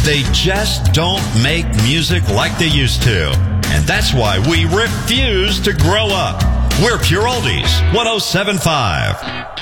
They just don't make music like they used to. And that's why we refuse to grow up. We're Pure Oldies 107.5.